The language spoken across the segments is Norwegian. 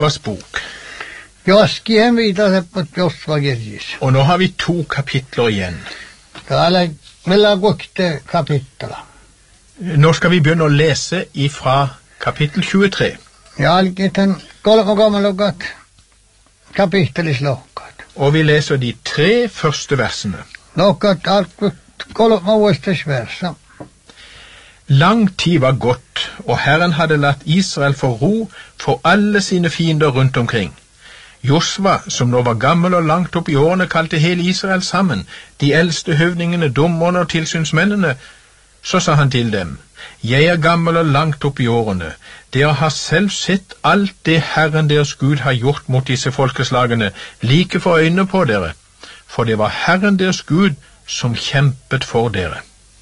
Josvas bok. Joskin viitasi Josva kirjis. Og nå har vi 2 kapitler igjen. Täällä meillä on 2 kapitteler. Nå skal vi begynne å lese ifra kapittel 23. Ja alkitan 3 lukat kapittelislohkat. Og vi leser de 3 første versene. Lohkat alkut 3 versa. Lang tid var gått, og Herren hadde latt Israel få ro for alle sine fiender rundt omkring. Josva, som nå var gammel og langt opp i årene, kalte hele Israel sammen, de eldste høvdingene, dommerne og tilsynsmennene. Så sa han til dem: Jeg er gammel og langt opp i årene. Dere har selv sett alt det Herren deres Gud har gjort mot disse folkeslagene, like for øynene på dere. For det var Herren deres Gud som kjempet for dere.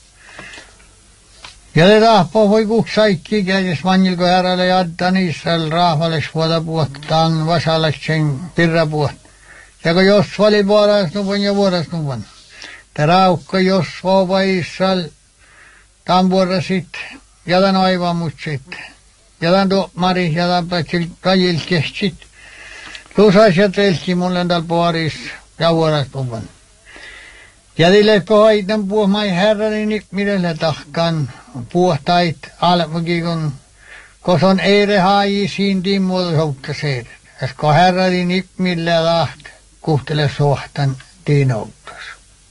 Ja ne rahpo voi kuksaikki käydessä manjilko herralle ja addan Israel rahvalles vuoda puottaan vasalaksen pirrapuot. Ja kun Josva oli vuorasnuvun ja vuorasnuvun. Te raukka Josva vai Israel tämän vuorasit ja tämän aivamutsit. Ja tämän tuomari ja tämän pätsil kajilkestit. Lusas ja telki mulle tällä puoris ja vuorasnuvun. Ja dille pohaitan puhmai herrani midellä tahkan puhtait almukikon koson eire haji siin tiimuodu souktaseet. Es ko herrani millä taht kuhtele sohtan tiinoutas.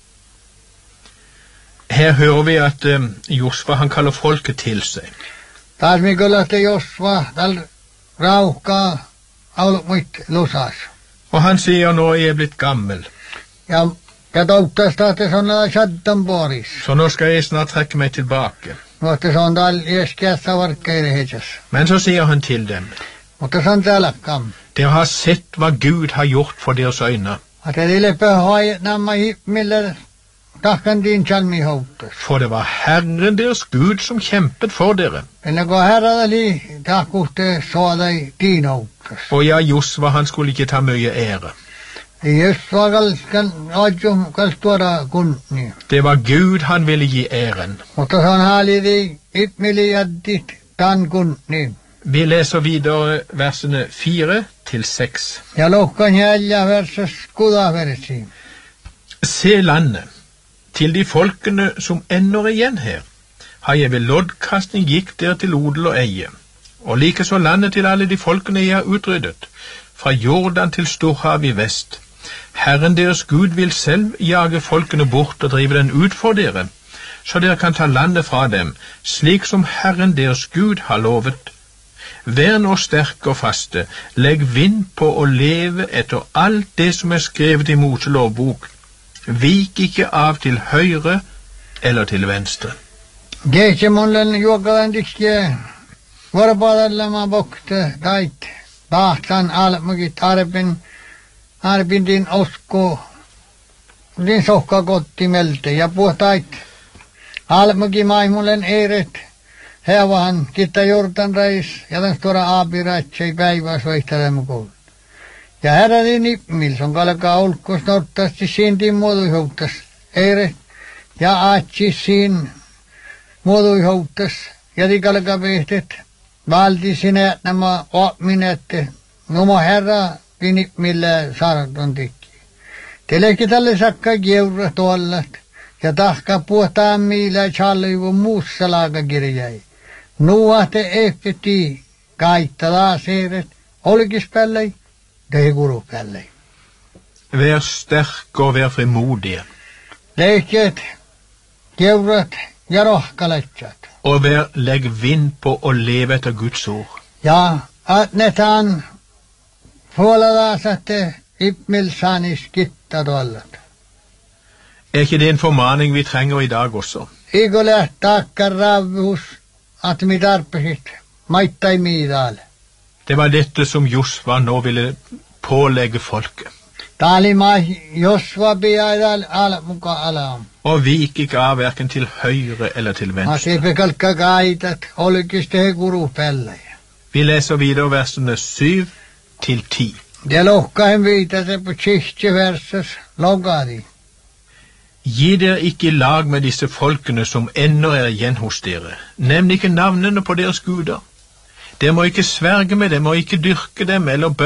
Her hører vi at Josva han kaller folket til seg. Taas mi kylläste Josva tal rauhkaa aulumuit lusas. Og han sier nå er jeg blitt gammel. Ja toutasta, että se on näillä saddan puoris. Så nå skal jeg snart trekke meg tilbake. Mutta se on täällä iäskässä varkkeiden heitsäs. Men så sier han til dem: Mutta se on täällä kam. Dere har sett hva Gud har gjort for deres øyne. Että dille pöhoi nämä millä tahkan din chalmi houttas. For det var Herren deres Gud som kjempet for dere. Ennen kuin herrada li tahkuhte soadai din houttas. Og ja, Josva han skulle ikke ta mye ære. Josva kan ajum kaltuada kunni. Det var Gud han ville gi æren. Mutta se on halidi ipmiliaddit tan kunni. Vi leser videre versene 4 til 6. Ja lohkan jäljä versus kudaversi. Se landet, til de folkene som ennå er igjen her, har jeg ved loddkastning gitt dere til odel og eie, og likeså landet til alle de folkene jeg har utryddet, fra Jordan til Storhav i vest. Herren deres Gud vil selv jage folkene bort og drive den ut for dere, så dere kan ta landet fra dem, slik som Herren deres Gud har lovet. Vær nå sterke og faste, legg vind på å leve etter alt det som er skrevet i Moselovbok. Vik ikke av til høyre eller til venstre. Geitse mullen juokalan tikkiä vuoropuolella mä bokte tait tahtan almukit arpin din osko din sohka kotti melte ja puhtait almuki maimullen eiret hevahan kitta Jordan reis ja tämän stora aapiraitsei päivä soihtelemme koulu. Ja herradin nippmils on kalkaa ulkos norttasti siin tiin muoduihouttas eiret ja aatsis siin muoduihouttas ja tikalka pehtet valti sinä nämä oopminette numo herra nippmillä saaraton tikki. Teleki tälle sakka kievra tuollat ja tahka puhtaan miilä challivu muussa laakakirjai. Nuahte ehketi kaitta taas eiret olkispällei det går pällei. Vær sterk og vær frimodige. Leikket, kievrat ja rohkaletsat. Og legg vind på å leve etter Guds ord. Ja, at netan puolella saatte ipmilsanis kitta tuollat. Er ikke det en formaning vi trenger i dag også? Iko lähtääkkä ravvus, at mi tarpesit maittai miidaalle. Det var dette som Josva nå ville pålegge folket. Tali mai Josva biaidal ala muka alam. Og vik ikke av hverken til høyre eller til venstre. Asipekalka kaitat olkiste he guru pellei. Vi leser videre versene 7 til 10. Ja lohkaen viitase på 6 verses logadi. Gi dere ikke i lag med disse folkene som ennå er igjen hos dere. Nevn ikke navnene på deres guder. Dere må ikke sverge med dem, må ikke dyrke dem eller